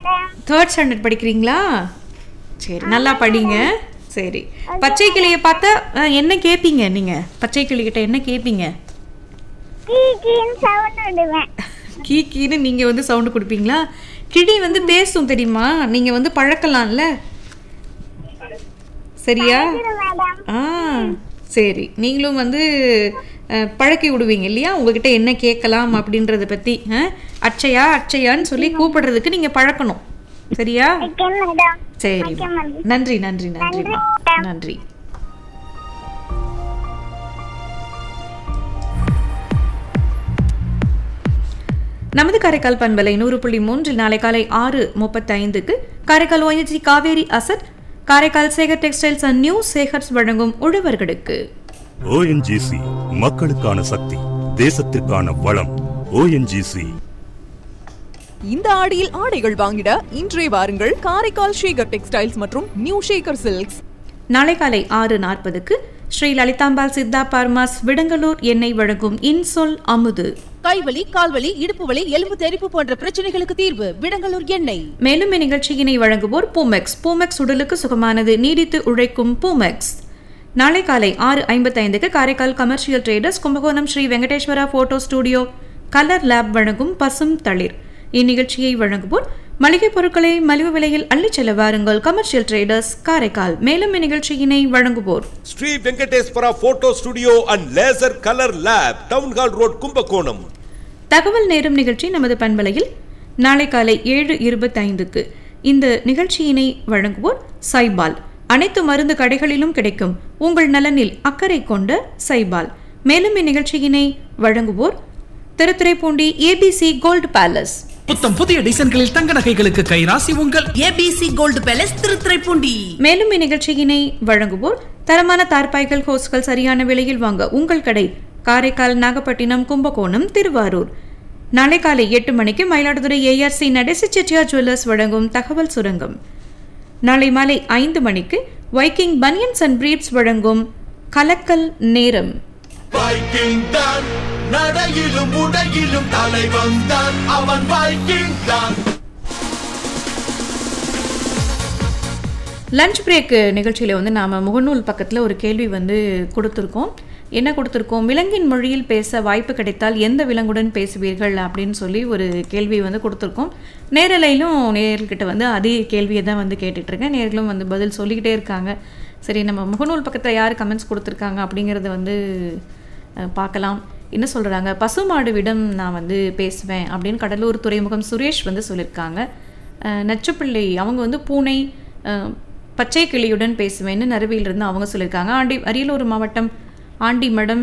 3rd standard படிக்கிறீங்களா? சரி, நல்லா படிங்க. சரி, பச்சை கிளியை பார்த்தா என்ன கேட்பீங்க நீங்க? பச்சை கிளிகிட்ட என்ன கேட்பீங்க? கீக்கின்னு நீங்க வந்து சவுண்ட் கொடுப்பீங்களா? கிளி வந்து பேசும் தெரியுமா? நீங்க வந்து பழக்கலாம்ல, சரியா? சரி, நீங்களும் வந்து பழக்கி விடுவீங்க இல்லையா? உங்ககிட்ட என்ன கேட்கலாம் அப்படின்றத பத்தி. அச்சையா அச்சையான்னு சொல்லி கூப்பிடுறதுக்கு நீங்க பழக்கணும், சரியா? சரி, நன்றி நன்றி நன்றி நன்றி. நமது காரைக்கால் பண்பலை 100.3 நாளை காலை 6:35 Karaikal ONGC Kaveri asset, Karaikal Sekar textiles and new Sekar's வழங்கும் உழவர்களுக்கு. ONGC மக்களுக்கான சக்தி, தேசத்திற்கான வளம். ONGC. இந்த ஆடியில் ஆடைகள் வாங்கிட இன்றே வாருங்கள் காரைக்கால் சேகர் டெக்ஸ்டைல்ஸ் மற்றும் நியூ சேகர் சில்க்ஸ். நாளை காலை 6:40 ஸ்ரீ லலிதாம்பாள் சித்தா பார்மாஸ் விடங்கலூர் எண்ணெய் வழங்கும் இன்சொல் அமுது. கைவலி, கால்வலி, இடுப்பு வலி, எலும்பு தெறிப்பு போன்ற பிரச்சனைகளுக்கு தீர்வு விடங்கலூர் எண்ணெய். மேலும் இந்நிகழ்ச்சியினை வழங்குவோர் பூமெக்ஸ். பூமெக்ஸ் உடலுக்கு சுகமானது, நீடித்து உழைக்கும் பூமெக்ஸ். நாளை காலை 6:55 Karaikal commercial traders Kumbakonam Sri Venkateswara photo studio colour lab வழங்கும் பசும் தளிர். இந்நிகழ்ச்சியை வழங்குவோர் மளிகை பொருட்களை மலிவு விலையில் அள்ளிச் செல்ல வாருங்கள் கமர்ஷியல் ட்ரேடர்ஸ் காரைக்கால். மேலும் இந்நிகழ்ச்சியினை வழங்குவோர் Sri Venkateswara photo studio and laser colour lab, town hall road, Kumbakonam. தகவல் நேரம் நிகழ்ச்சி நமது பண்பலையில் நாளை காலை 7:25 இந்த நிகழ்ச்சியினை வழங்குவோர் சைபால். அனைத்து மருந்து கடைகளிலும் கிடைக்கும், உங்கள் நலனில் அக்கறை கொண்ட சைபால். மேலும் இந்நிகழ்ச்சியினை வழங்குவோர் திருத்துறைப்பூண்டி ABC கோல்டு பேலஸ். புத்தம் புதிய டிசைன்களில் தங்க நகைகளுக்கு கைராசி உங்கள் ABC கோல்டு பேலஸ் திருத்துறைப்பூண்டி. மேலும் இந்நிகழ்ச்சியினை வழங்குவோர் தரமான தார்பாய்கள், ஹோஸ்கள் சரியான விலையில் வாங்க உங்கள் கடை காரைக்கால், நாகப்பட்டினம், கும்பகோணம், திருவாரூர். நாளை காலை 8 மணிக்கு மயிலாடுதுறை ARC நடேசி செட்டியார் ஜுவல்லர்ஸ் வழங்கும் தகவல் சுரங்கம். நாளை மாலை 5 மணிக்கு வைக்கிங் பனியன்ஸ் அண்ட் பிரீப்ஸ் வழங்கும் கலக்கல் நேரம். வைக்கிங் தான் நடையிலும் உடையிலும் தலைவன் தான், அவன் வைக்கிங் தான். லஞ்ச் பிரேக் நிகழ்ச்சியில் வந்து நாம் முகநூல் பக்கத்தில் ஒரு கேள்வி வந்து கொடுத்துருக்கோம். என்ன கொடுத்துருக்கோம்? விலங்கின் மொழியில் பேச வாய்ப்பு கிடைத்தால் எந்த விலங்குடன் பேசுவீர்கள் அப்படின்னு சொல்லி ஒரு கேள்வி வந்து கொடுத்துருக்கோம். நேரலையிலும் நேர்கிட்ட வந்து அதே கேள்வியை தான் வந்து கேட்டுட்ருக்கேன். நேர்களும் வந்து பதில் சொல்லிக்கிட்டே இருக்காங்க. சரி, நம்ம முகநூல் பக்கத்தில் யார் கமெண்ட்ஸ் கொடுத்துருக்காங்க அப்படிங்கிறத வந்து பார்க்கலாம். என்ன சொல்கிறாங்க? பசுமாடுவிடம் நான் வந்து பேசுவேன் அப்படின்னு கடலூர் துறைமுகம் சுரேஷ் வந்து சொல்லியிருக்காங்க. நச்சுப்பிள்ளை அவங்க வந்து பூனை பச்சை கிளியுடன் பேசுவேன்னு நறுவியிலிருந்து அவங்க சொல்லியிருக்காங்க. அரியலூர் மாவட்டம் ஆண்டிமடம்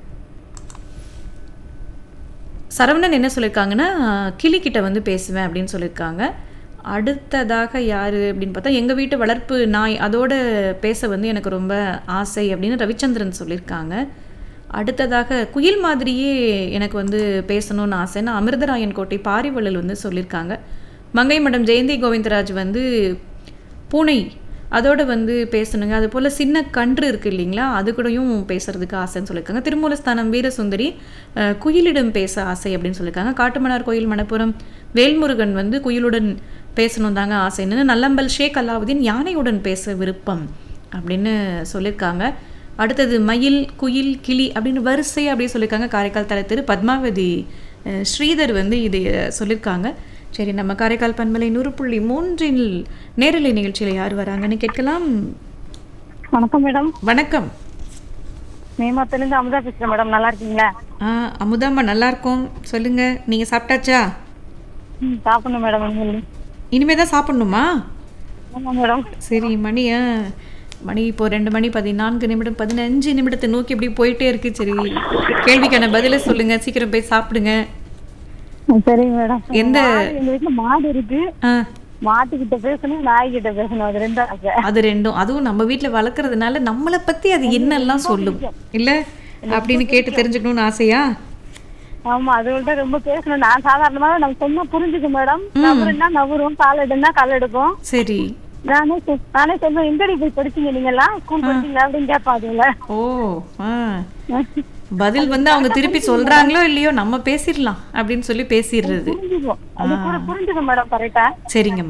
சரவணன் என்ன சொல்லியிருக்காங்கன்னா கிளிக்கிட்ட வந்து பேசுவேன் அப்படின்னு சொல்லியிருக்காங்க. அடுத்ததாக யார் அப்படின்னு பார்த்தா எங்கள் வீட்டு வளர்ப்பு நாய் அதோட பேச வந்து எனக்கு ரொம்ப ஆசை அப்படின்னு ரவிச்சந்திரன் சொல்லியிருக்காங்க. அடுத்ததாக குயில் மாதிரியே எனக்கு வந்து பேசணும்னு ஆசைன்னு அமிர்தராயன் கோட்டை பாரிவள்ளல் வந்து சொல்லியிருக்காங்க. மங்கை மடம் ஜெயந்தி கோவிந்தராஜ் வந்து பூனை அதோடு வந்து பேசணுங்க, அது போல் சின்ன கன்று இருக்குது இல்லைங்களா, அது கூடயும் பேசுகிறதுக்கு ஆசைன்னு சொல்லியிருக்காங்க. திருமூலஸ்தானம் வீரசுந்தரி குயிலிடம் பேச ஆசை அப்படின்னு சொல்லியிருக்காங்க. காட்டுமன்னார் கோயில் மணப்புறம் வேல்முருகன் வந்து குயிலுடன் பேசணும் தாங்க ஆசைன்னு. நல்லம்பல் ஷேக் அலாவுதீன் யானையுடன் பேச விருப்பம் அப்படின்னு சொல்லியிருக்காங்க. அடுத்தது மயில், குயில், கிளி அப்படின்னு வரிசை அப்படின்னு சொல்லியிருக்காங்க. காரைக்கால் தலத்திரு பத்மாவதி ஸ்ரீதர் வந்து இது சொல்லியிருக்காங்க. சரி, நம்ம காரைக்கால் பண்பலை 100.3 நேரலை நிகழ்ச்சியில் யார் வராங்கன்னு கேட்கலாம். வணக்கம் மேடம். வணக்கம். மேமாத்திலிருந்து அமுதா பேசுகிறேன் மேடம். நல்லா இருக்கீங்களா? அமுதாம்மா நல்லா இருக்கும். சொல்லுங்க, நீங்கள் சாப்பிட்டாச்சா? சாப்பிடணும் மேடம். இனிமே தான் சாப்பிடணுமா? ஆமாம் மேடம். சரி, மணி இப்போ 2:14 15 நிமிடத்தை நோக்கி இப்படி போயிட்டே இருக்கு. சரி, கேள்விக்கான பதில சொல்லுங்க, சீக்கிரம் போய் சாப்பிடுங்க. சரி மேடம். எந்த எங்க வீட்டுல மாடு இருக்கு, மாட்டுக்கிட்ட பேசணும், நாய்கிட்ட பேசணும், அது ரெண்டும். அதுவும் நம்ம வீட்டுல வளர்க்கறதுனால நம்மளை பத்தி அது என்னெல்லாம் சொல்லும் இல்ல அப்படின்னு கேட்டு தெரிஞ்சுக்கணும்னு ஆசையா? ஆமா, அதுகிட்ட ரொம்ப பேசணும். நான் சாதாரணமா நம்ம சொன்னா புரிஞ்சுக்கும் மேடம். நவருன்னா நவரும், கால் எடுன்னா கால் எடுக்கும். சரி, நானே சொல்லுவேன், எங்கடி போய் படிச்சீங்க நீங்க எல்லாம், ஸ்கூல் படிச்சீங்களா அப்படின்னு கேட்பாதுல. பதில் வந்து அவங்க திருப்பி சொல்றாங்களோ இல்லையோ நம்ம பேசிடலாம் அப்படின்னு சொல்லி பேசிடுறது. புரிஞ்சுக்கும் மேடம் கரெக்டா. சரிங்கம்மா.